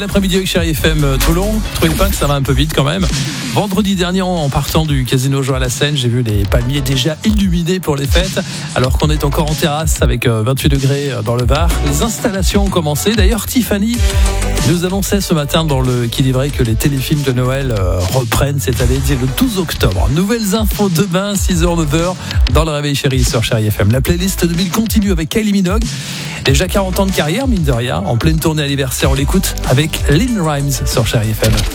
L'après-midi avec Chérie FM Toulon, vous trouvez pas que ça va un peu vite quand même? Vendredi dernier, en partant du Casino Jean à la Seine, j'ai vu les palmiers déjà illuminés pour les fêtes, alors qu'on est encore en terrasse avec 28 degrés dans le Var. Les installations ont commencé. D'ailleurs, Tiffany nous annonçait ce matin dans le Qui dit vrai que les téléfilms de Noël reprennent cette année, c'est le 12 octobre. Nouvelles infos demain, 6h-9h, dans le Réveil Chérie sur Chérie FM. La playlist 2000 continue avec Kylie Minogue. Déjà 40 ans de carrière, mine de rien, en pleine tournée anniversaire, on l'écoute avec Lynn Rhymes sur Chérie FM.